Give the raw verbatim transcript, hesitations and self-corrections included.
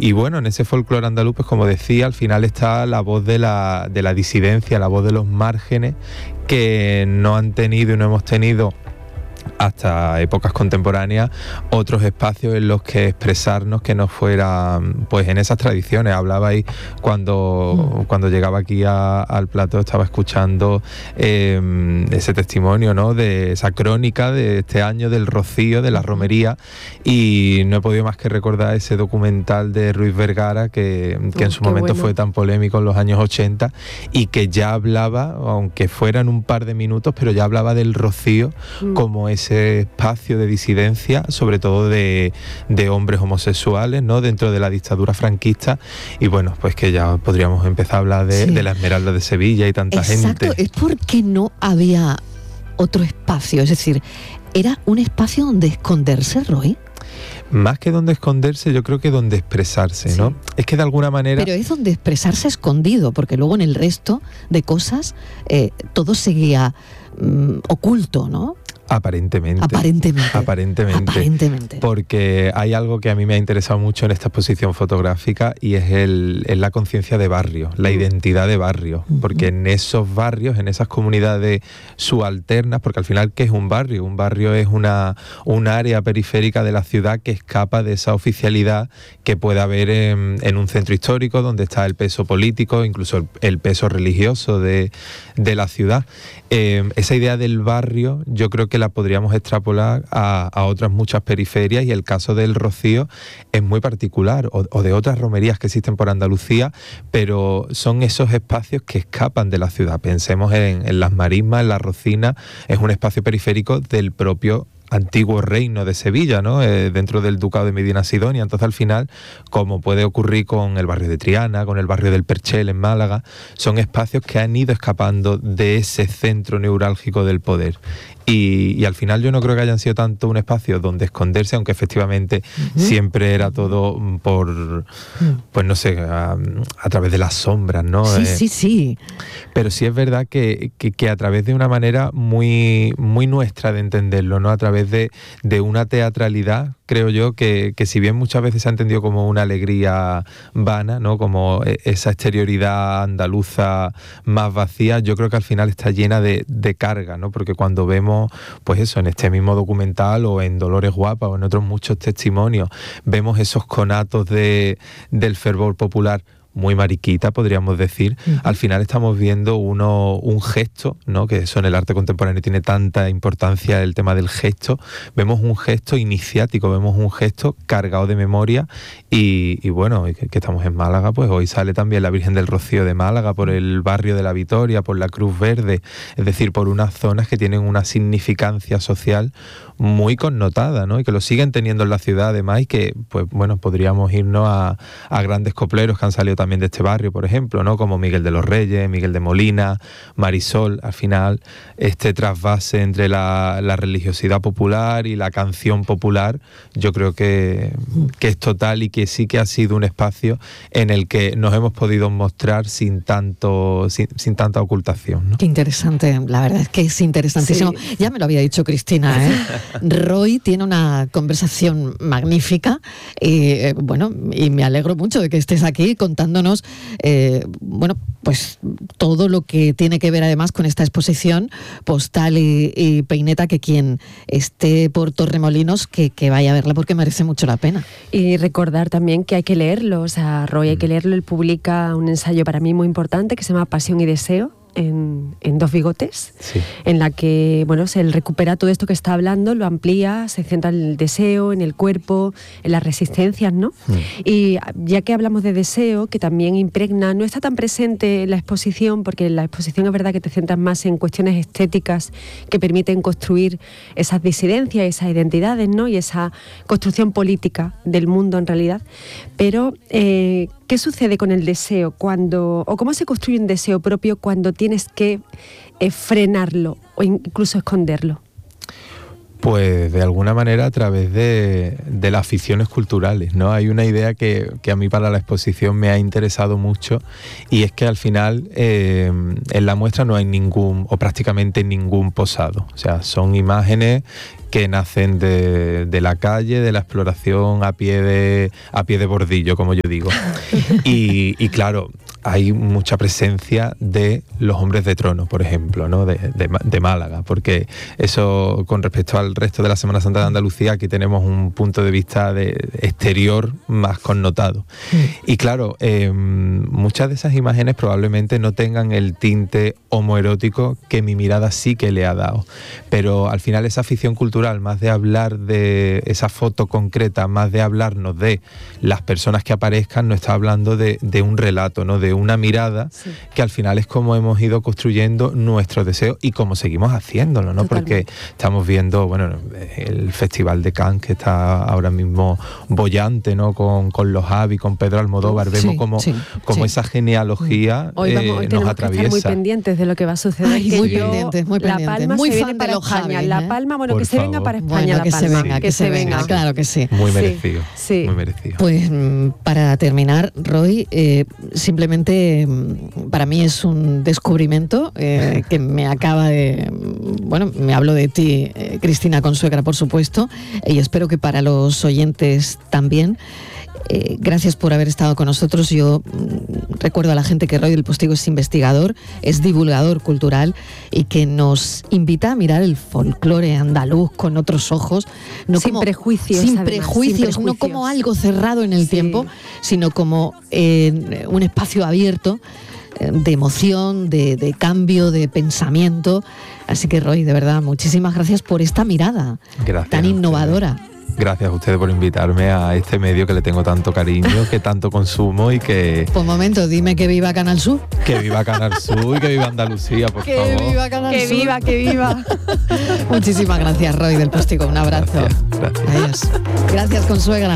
y bueno, en ese folclore andaluz, pues como decía, al final está la voz de la, de la disidencia, la voz de los márgenes, que no han tenido y no hemos tenido hasta épocas contemporáneas otros espacios en los que expresarnos que no fueran pues en esas tradiciones. Hablabais cuando, mm. cuando llegaba aquí a, al plató, estaba escuchando eh, ese testimonio, ¿no?, de esa crónica de este año del rocío, de la romería, y no he podido más que recordar ese documental de Ruiz Vergara que, que oh, en su momento bueno. fue tan polémico en los años ochenta y que ya hablaba, aunque fueran un par de minutos, pero ya hablaba del rocío mm. como ese espacio de disidencia, sobre todo de, de hombres homosexuales, ¿no?, dentro de la dictadura franquista. Y bueno, pues que ya podríamos empezar a hablar de, sí. de la Esmeralda de Sevilla y tanta Exacto, gente. Es porque no había otro espacio, es decir, era un espacio donde esconderse, Roy. Más que donde esconderse, yo creo que donde expresarse, sí. ¿no? Es que de alguna manera... Pero es donde expresarse escondido, porque luego en el resto de cosas eh, todo seguía mm, oculto, ¿no? Aparentemente. Aparentemente. Aparentemente. Aparentemente. Porque hay algo que a mí me ha interesado mucho en esta exposición fotográfica y es, el, es la conciencia de barrio, la uh-huh. identidad de barrio. Uh-huh. Porque en esos barrios, en esas comunidades subalternas, porque al final, ¿qué es un barrio? Un barrio es una, un área periférica de la ciudad que escapa de esa oficialidad que puede haber en, en un centro histórico donde está el peso político, incluso el, el peso religioso de, de la ciudad. Eh, esa idea del barrio, yo creo que la podríamos extrapolar a, a otras muchas periferias, y el caso del Rocío es muy particular, o, o de otras romerías que existen por Andalucía, pero son esos espacios que escapan de la ciudad. Pensemos en, en las marismas, en la Rocina, es un espacio periférico del propio antiguo reino de Sevilla, ¿no?, eh, dentro del ducado de Medina Sidonia. Entonces, al final, como puede ocurrir con el barrio de Triana, con el barrio del Perchel en Málaga, son espacios que han ido escapando de ese centro neurálgico del poder. Y, y al final yo no creo que hayan sido tanto un espacio donde esconderse, aunque efectivamente uh-huh. siempre era todo por, uh-huh. pues no sé, a, a través de las sombras, ¿no? Sí, eh, sí, sí. Pero sí es verdad que, que, que a través de una manera muy, muy nuestra de entenderlo, ¿no? A través de, de una teatralidad, creo yo, que, que si bien muchas veces se ha entendido como una alegría vana, ¿no?, como esa exterioridad andaluza más vacía, yo creo que al final está llena de, de carga, ¿no? Porque cuando vemos, pues eso, en este mismo documental o en Dolores Guapa o en otros muchos testimonios, vemos esos conatos de, del fervor popular muy mariquita, podríamos decir. Uh-huh. Al final estamos viendo uno, un gesto, ¿no?, que eso en el arte contemporáneo tiene tanta importancia, el tema del gesto. Vemos un gesto iniciático, vemos un gesto cargado de memoria y, y bueno, que, que estamos en Málaga, pues hoy sale también la Virgen del Rocío de Málaga por el barrio de la Vitoria, por la Cruz Verde, es decir, por unas zonas que tienen una significancia social muy connotada, ¿no?, y que lo siguen teniendo en la ciudad además, y que, pues bueno, podríamos irnos a, a grandes copleros que han salido también de este barrio, por ejemplo, ¿no?, como Miguel de los Reyes, Miguel de Molina, Marisol. Al final, este trasvase entre la, la religiosidad popular y la canción popular, yo creo que, que es total, y que sí que ha sido un espacio en el que nos hemos podido mostrar sin tanto sin, sin tanta ocultación, ¿no? Qué interesante, la verdad es que es interesantísimo. Sí. Ya me lo había dicho Cristina, ¿eh? Roy tiene una conversación magnífica y eh, bueno, y me alegro mucho de que estés aquí contándonos eh, bueno, pues todo lo que tiene que ver además con esta exposición Postal y, y Peineta, que quien esté por Torremolinos que, que vaya a verla porque merece mucho la pena. Y recordar también que hay que leerlo, o sea, Roy hay que leerlo. Él publica un ensayo para mí muy importante que se llama Pasión y Deseo, En, en Dos Bigotes, sí. en la que bueno, se recupera todo esto que está hablando, lo amplía, se centra en el deseo, en el cuerpo, en las resistencias, ¿no? Mm. Y ya que hablamos de deseo, que también impregna, no está tan presente en la exposición, porque en la exposición es verdad que te centras más en cuestiones estéticas que permiten construir esas disidencias, esas identidades, ¿no?, y esa construcción política del mundo en realidad, pero eh, ¿qué sucede con el deseo cuando, o cómo se construye un deseo propio cuando tienes que eh, frenarlo o incluso esconderlo? Pues de alguna manera a través de, de las aficiones culturales, ¿no? Hay una idea que, que a mí para la exposición me ha interesado mucho, y es que al final eh, en la muestra no hay ningún, o prácticamente ningún posado. O sea, son imágenes que nacen de, de la calle, de la exploración a pie de, a pie de bordillo, como yo digo. Y, y claro, hay mucha presencia de los hombres de trono, por ejemplo, ¿no? de, de, de Málaga, porque eso, con respecto al resto de la Semana Santa de Andalucía, aquí tenemos un punto de vista de exterior más connotado. Y claro, eh, muchas de esas imágenes probablemente no tengan el tinte homoerótico que mi mirada sí que le ha dado, pero al final esa afición cultural, más de hablar de esa foto concreta, más de hablarnos de las personas que aparezcan, no está hablando de, de un relato, ¿no? De una mirada, sí, que al final es como hemos ido construyendo nuestros deseos y como seguimos haciéndolo, ¿no? Totalmente. Porque estamos viendo, bueno, el Festival de Cannes, que está ahora mismo bollante, ¿no? Con, con los Javi, con Pedro Almodóvar, vemos sí, como, sí, como sí. esa genealogía hoy vamos, hoy eh, tenemos nos atraviesa. Que estar muy pendientes de lo que va a suceder. Ay, muy pendientes, muy pendientes. La Palma muy se fan viene para de los España. Javi, ¿eh? La Palma, bueno, Por que se favor. venga para España. Bueno, la que Palma. se venga, que, que se venga, venga. claro que sí. Muy merecido, sí. muy merecido. Pues para terminar, Roy, eh, simplemente para mí es un descubrimiento eh, que me acaba de... Bueno, me hablo de ti, eh, Cristina Consuegra, por supuesto, y espero que para los oyentes también. Eh, gracias por haber estado con nosotros. Yo mm, recuerdo a la gente que Roy del Postigo es investigador, es divulgador cultural y que nos invita a mirar el folclore andaluz con otros ojos, no sin, como, prejuicios, sin, además, prejuicios, sin prejuicios, no como algo cerrado en el sí. tiempo, sino como eh, un espacio abierto eh, de emoción, de, de cambio, de pensamiento. Así que Roy, de verdad, muchísimas gracias por esta mirada gracias tan innovadora. Gracias a ustedes por invitarme a este medio que le tengo tanto cariño, que tanto consumo y que... Por momento, dime que viva Canal Sur. Que viva Canal Sur y que viva Andalucía, por que favor. Que viva Canal que Sur. viva, que viva. Muchísimas gracias, Roy del Postigo. Un abrazo. Gracias, gracias. Adiós. Gracias, Consuegra.